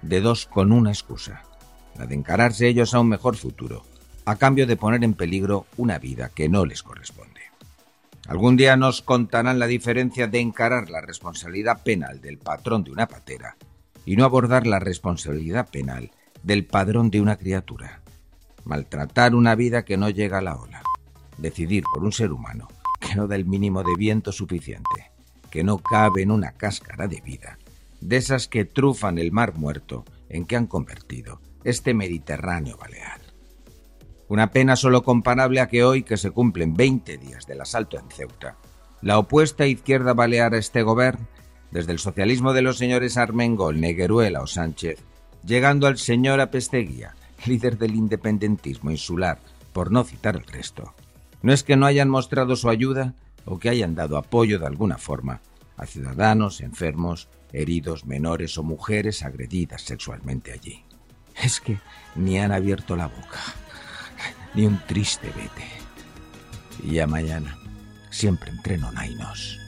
de dos con una excusa, la de encararse ellos a un mejor futuro, a cambio de poner en peligro una vida que no les corresponde. Algún día nos contarán la diferencia de encarar la responsabilidad penal del patrón de una patera y no abordar la responsabilidad penal del padrón de una criatura. Maltratar una vida que no llega a la ola. Decidir por un ser humano que no da el mínimo de viento suficiente, que no cabe en una cáscara de vida, de esas que trufan el mar muerto en que han convertido este Mediterráneo balear. Una pena solo comparable a que hoy, que se cumplen 20 días del asalto en Ceuta, la opuesta izquierda balear a este gobierno, desde el socialismo de los señores Armengol, Negueruela o Sánchez, llegando al señor Apesteguía, líder del independentismo insular, por no citar el resto. No es que no hayan mostrado su ayuda o que hayan dado apoyo de alguna forma a ciudadanos, enfermos, heridos, menores o mujeres agredidas sexualmente allí. Es que ni han abierto la boca, ni un triste vete. Y ya mañana, siempre entre nonainos.